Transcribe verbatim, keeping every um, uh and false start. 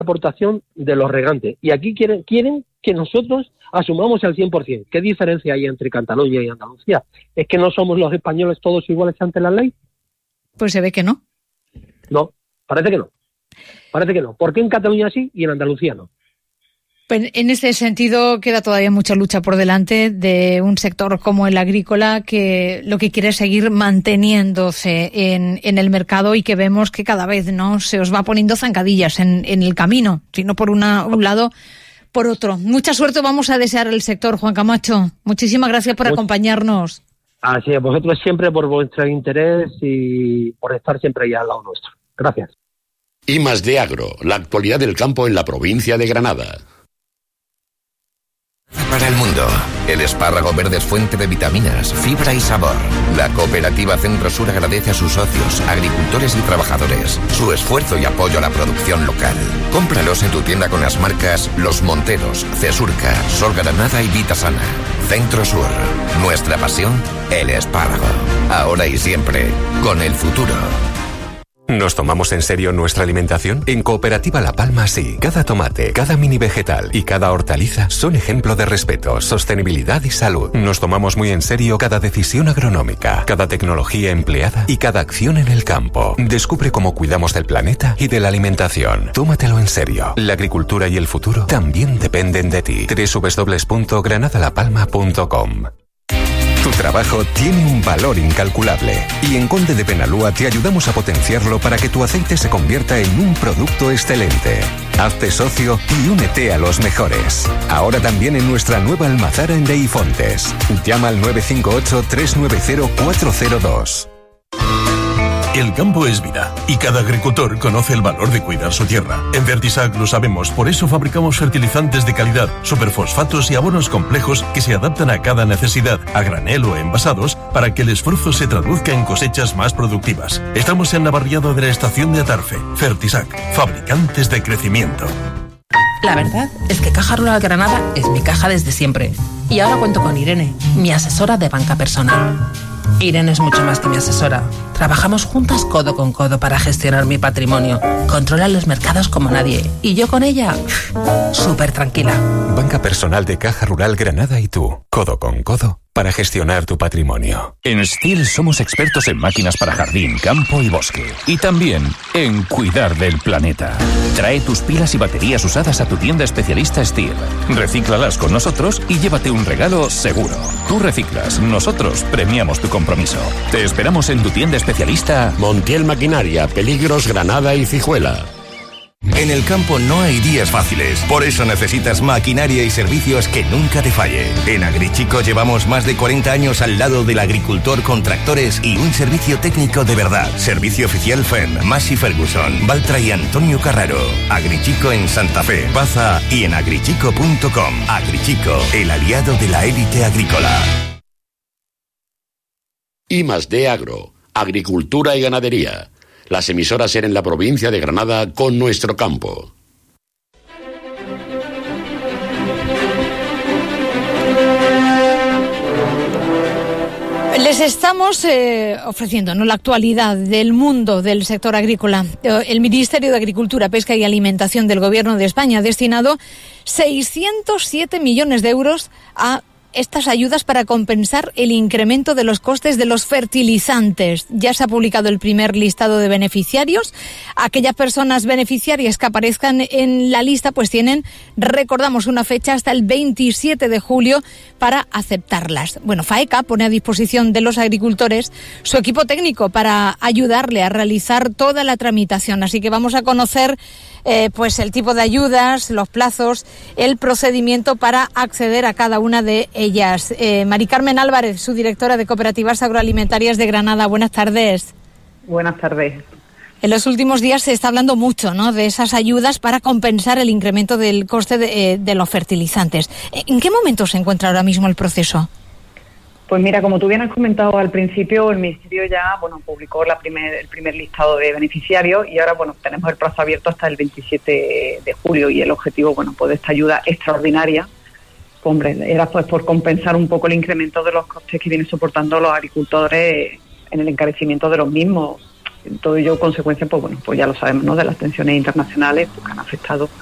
aportación de los regantes. Y aquí quieren quieren que nosotros asumamos el cien por ciento. ¿Qué diferencia hay entre Cataluña y Andalucía? ¿Es que no somos los españoles todos iguales ante la ley? Pues se ve que no. No, parece que no. Parece que no. ¿Por qué en Cataluña sí y en Andalucía no? Pues en ese sentido queda todavía mucha lucha por delante de un sector como el agrícola que lo que quiere es seguir manteniéndose en, en el mercado y que vemos que cada vez no se os va poniendo zancadillas en, en el camino, sino por una, un lado, por otro. Mucha suerte vamos a desear al sector, Juan Camacho. Muchísimas gracias por Much- acompañarnos. Así es, vosotros siempre por vuestro interés y por estar siempre ahí al lado nuestro. Gracias. I más D Agro, la actualidad del campo en la provincia de Granada. Para el mundo, el espárrago verde es fuente de vitaminas, fibra y sabor. La cooperativa Centro Sur agradece a sus socios, agricultores y trabajadores su esfuerzo y apoyo a la producción local. Cómpralos en tu tienda con las marcas Los Monteros, Cesurca, Sol Granada y Vitasana. Centro Sur, nuestra pasión, el espárrago. Ahora y siempre, con el futuro. ¿Nos tomamos en serio nuestra alimentación? En Cooperativa La Palma sí. Cada tomate, cada mini vegetal y cada hortaliza son ejemplo de respeto, sostenibilidad y salud. Nos tomamos muy en serio cada decisión agronómica, cada tecnología empleada y cada acción en el campo. Descubre cómo cuidamos del planeta y de la alimentación. Tómatelo en serio. La agricultura y el futuro también dependen de ti. doble u doble u doble u punto granada la palma punto com. Tu trabajo tiene un valor incalculable y en Conde de Penalúa te ayudamos a potenciarlo para que tu aceite se convierta en un producto excelente. Hazte socio y únete a los mejores. Ahora también en nuestra nueva almazara en Deifontes. Llama al nueve cinco ocho, tres nueve cero, cuatro cero dos. El campo es vida y cada agricultor conoce el valor de cuidar su tierra. En Fertisac lo sabemos, por eso fabricamos fertilizantes de calidad, superfosfatos y abonos complejos que se adaptan a cada necesidad, a granel o envasados, para que el esfuerzo se traduzca en cosechas más productivas. Estamos en la barriada de la estación de Atarfe. Fertisac, fabricantes de crecimiento. La verdad es que Caja Rural Granada es mi caja desde siempre. Y ahora cuento con Irene, mi asesora de banca personal. Irene es mucho más que mi asesora. Trabajamos juntas codo con codo para gestionar mi patrimonio. Controla los mercados como nadie. Y yo con ella, súper tranquila. Banca personal de Caja Rural Granada y tú, codo con codo, para gestionar tu patrimonio. En Stihl somos expertos en máquinas para jardín, campo y bosque. Y también en cuidar del planeta. Trae tus pilas y baterías usadas a tu tienda especialista Stihl. Recíclalas con nosotros y llévate un regalo seguro. Tú reciclas, nosotros premiamos tu compromiso. Te esperamos en tu tienda especialista Montiel Maquinaria, Peligros, Granada y Cijuela. En el campo no hay días fáciles, por eso necesitas maquinaria y servicios que nunca te falle. En Agrichico llevamos más de cuarenta años al lado del agricultor con tractores y un servicio técnico de verdad. Servicio oficial F E M, Massey Ferguson, Valtra y Antonio Carraro. Agrichico en Santa Fe, Baza y en agrichico punto com. Agrichico, el aliado de la élite agrícola. I más D Agro, Agricultura y Ganadería. Las emisoras en la provincia de Granada con nuestro campo. Les estamos eh, ofreciendo, ¿no?, la actualidad del mundo del sector agrícola. El Ministerio de Agricultura, Pesca y Alimentación del Gobierno de España ha destinado seiscientos siete millones de euros a estas ayudas para compensar el incremento de los costes de los fertilizantes. Ya se ha publicado el primer listado de beneficiarios. Aquellas personas beneficiarias que aparezcan en la lista pues tienen, recordamos, una fecha hasta el veintisiete de julio para aceptarlas. Bueno, FAECA pone a disposición de los agricultores su equipo técnico para ayudarle a realizar toda la tramitación. Así que vamos a conocer Eh, pues el tipo de ayudas, los plazos, el procedimiento para acceder a cada una de ellas. Eh, Mari Carmen Álvarez, su directora de Cooperativas Agroalimentarias de Granada. Buenas tardes. Buenas tardes. En los últimos días se está hablando mucho, ¿no?, de esas ayudas para compensar el incremento del coste de, eh, de los fertilizantes. ¿En qué momento se encuentra ahora mismo el proceso? Pues mira, como tú bien has comentado al principio, el Ministerio ya bueno publicó la primer, el primer listado de beneficiarios y ahora bueno tenemos el plazo abierto hasta el veintisiete de julio y el objetivo bueno pues de esta ayuda extraordinaria, pues, hombre, era pues por compensar un poco el incremento de los costes que vienen soportando los agricultores en el encarecimiento de los mismos. todo ello consecuencia, pues bueno, pues ya lo sabemos, ¿no?, de las tensiones internacionales, pues, que han afectado